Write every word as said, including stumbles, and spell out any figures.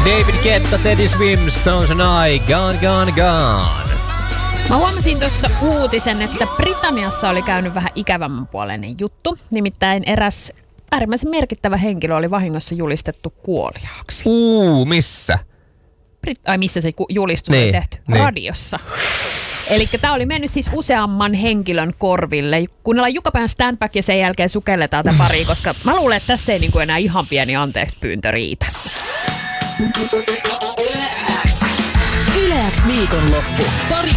David Guetta, Teddy Swims, Stones and I, Gone, Gone, Gone. Mä huomasin tuossa uutisen, että Britanniassa oli käynyt vähän ikävämmän puoleinen juttu. Nimittäin eräs äärimmäisen merkittävä henkilö oli vahingossa julistettu kuoliaaksi. Uu, missä? Brit- Ai missä se ku- julistus niin, oli tehty? Niin. Radiossa. Eli tämä oli mennyt siis useamman henkilön korville. Kuunnellaan Jukapäivän standback ja sen jälkeen sukelletaan tätä pariin, koska mä luulen, että tässä ei niinku enää ihan pieni anteeksi pyyntö riitä. Yle X viikonloppu. Pari